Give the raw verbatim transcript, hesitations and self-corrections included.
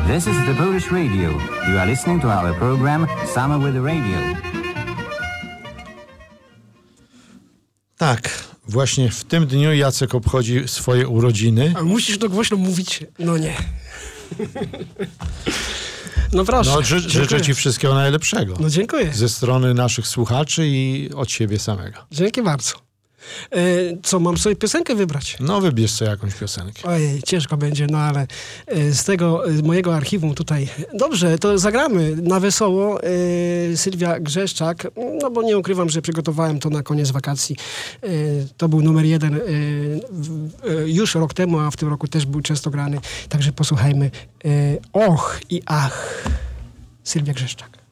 This is the Polish Radio. You are listening to our program Summer with the Radio. Tak, właśnie w tym dniu Jacek obchodzi swoje urodziny. A musisz to głośno mówić? No nie. No proszę. No, ży- życzę ci wszystkiego najlepszego. No dziękuję. Ze strony naszych słuchaczy i od siebie samego. Dzięki bardzo. E, co, mam sobie piosenkę wybrać? No wybierz sobie jakąś piosenkę. Ojej, ciężko będzie, no ale e, z tego e, mojego archiwum tutaj... Dobrze, to zagramy na wesoło. E, Sylwia Grzeszczak, no bo nie ukrywam, że przygotowałem to na koniec wakacji. E, to był numer jeden e, w, e, już rok temu, a w tym roku też był często grany. Także posłuchajmy. E, och i ach. Sylwia Grzeszczak.